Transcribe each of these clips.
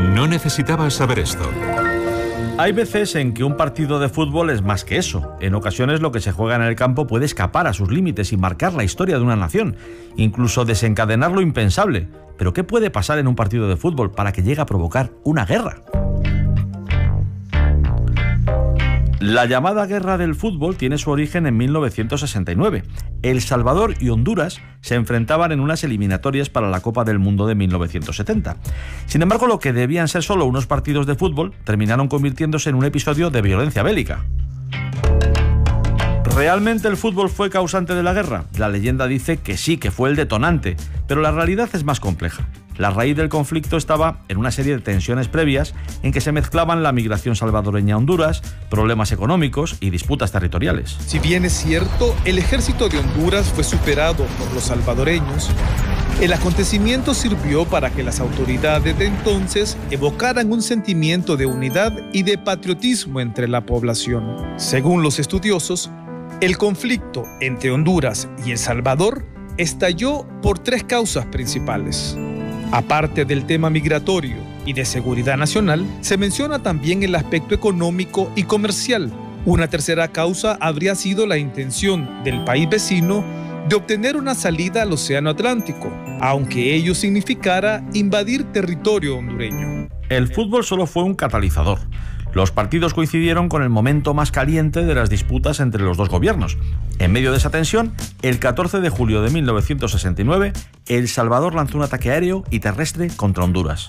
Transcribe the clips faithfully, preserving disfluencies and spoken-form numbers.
No necesitabas saber esto. Hay veces en que un partido de fútbol es más que eso. En ocasiones lo que se juega en el campo puede escapar a sus límites y marcar la historia de una nación, incluso desencadenar lo impensable. Pero ¿qué puede pasar en un partido de fútbol para que llegue a provocar una guerra? La llamada Guerra del Fútbol tiene su origen en mil novecientos sesenta y nueve. El Salvador y Honduras se enfrentaban en unas eliminatorias para la Copa del Mundo de mil novecientos setenta. Sin embargo, lo que debían ser solo unos partidos de fútbol terminaron convirtiéndose en un episodio de violencia bélica. ¿Realmente el fútbol fue causante de la guerra? La leyenda dice que sí, que fue el detonante, pero la realidad es más compleja. La raíz del conflicto estaba en una serie de tensiones previas en que se mezclaban la migración salvadoreña a Honduras, problemas económicos y disputas territoriales. Si bien es cierto, el ejército de Honduras fue superado por los salvadoreños, el acontecimiento sirvió para que las autoridades de entonces evocaran un sentimiento de unidad y de patriotismo entre la población. Según los estudiosos, el conflicto entre Honduras y El Salvador estalló por tres causas principales. Aparte del tema migratorio y de seguridad nacional, se menciona también el aspecto económico y comercial. Una tercera causa habría sido la intención del país vecino de obtener una salida al Océano Atlántico, aunque ello significara invadir territorio hondureño. El fútbol solo fue un catalizador. Los partidos coincidieron con el momento más caliente de las disputas entre los dos gobiernos. En medio de esa tensión, el catorce de julio de mil novecientos sesenta y nueve, El Salvador lanzó un ataque aéreo y terrestre contra Honduras.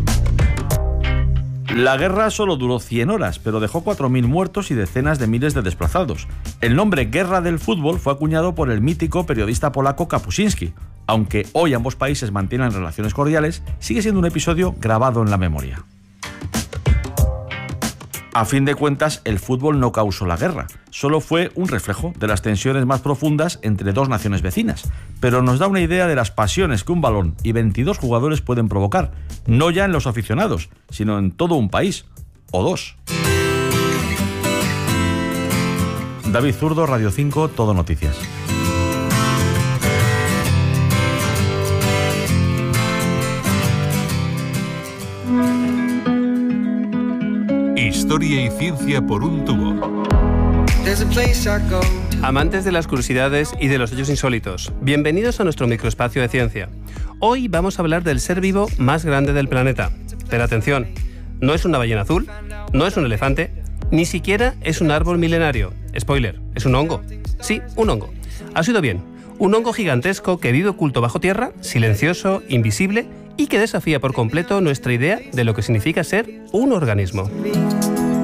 La guerra solo duró cien horas, pero dejó cuatro mil muertos y decenas de miles de desplazados. El nombre Guerra del Fútbol fue acuñado por el mítico periodista polaco Kapuscinski. Aunque hoy ambos países mantienen relaciones cordiales, sigue siendo un episodio grabado en la memoria. A fin de cuentas, el fútbol no causó la guerra, solo fue un reflejo de las tensiones más profundas entre dos naciones vecinas, pero nos da una idea de las pasiones que un balón y veintidós jugadores pueden provocar, no ya en los aficionados, sino en todo un país, o dos. David Zurdo, Radio cinco, Todo Noticias. Historia y ciencia por un tubo. Amantes de las curiosidades y de los hechos insólitos, bienvenidos a nuestro microespacio de ciencia. Hoy vamos a hablar del ser vivo más grande del planeta. Pero atención, no es una ballena azul, no es un elefante, ni siquiera es un árbol milenario. Spoiler, es un hongo. Sí, un hongo. Has oído bien, un hongo gigantesco que vive oculto bajo tierra, silencioso, invisible y que desafía por completo nuestra idea de lo que significa ser un organismo.